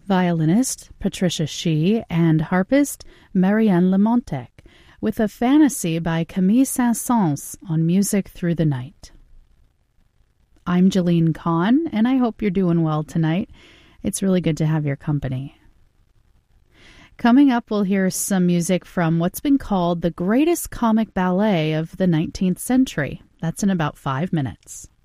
violinist Patricia Shih, and harpist Marianne Lamontec, with a fantasy by Camille Saint-Saëns on Music Through the Night. I'm Jeline Kahn, and I hope you're doing well tonight. It's really good to have your company. Coming up, we'll hear some music from what's been called the greatest comic ballet of the 19th century. That's in about 5 minutes.